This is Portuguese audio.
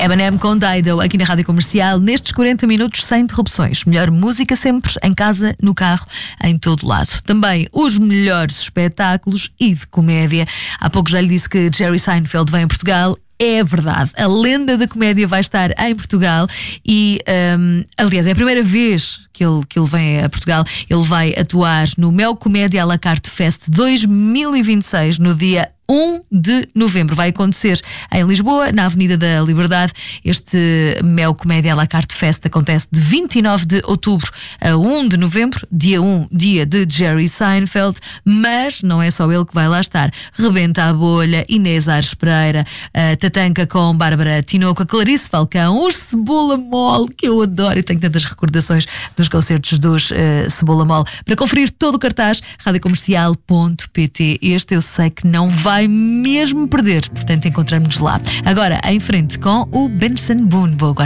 Eminem com Dido aqui na Rádio Comercial, nestes 40 minutos sem interrupções. Melhor música sempre, em casa, no carro, em todo lado. Também os melhores espetáculos e de comédia. Há pouco já lhe disse que Jerry Seinfeld vem a Portugal. É verdade, a lenda da comédia vai estar em Portugal e, aliás, é a primeira vez que ele vem a Portugal. Ele vai atuar no Mel Comédia à la carte Fest 2026, no dia 1 de novembro. Vai acontecer em Lisboa, na Avenida da Liberdade. Este Mel Comédia à la carte Fest acontece de 29 de outubro a 1 de novembro, dia 1, dia de Jerry Seinfeld, mas não é só ele que vai lá estar. Rebenta a Bolha, Inês Aires Pereira, Tatanka com Bárbara Tinoco, a Clarice Falcão, os Cebola Mole, que eu adoro e tenho tantas recordações dos concertos dos Cebola Mole. Para conferir todo o cartaz, radiocomercial.pt. Este eu sei que não vai mesmo perder, portanto encontramos-nos lá. Agora em frente com o Benson Boone. Boa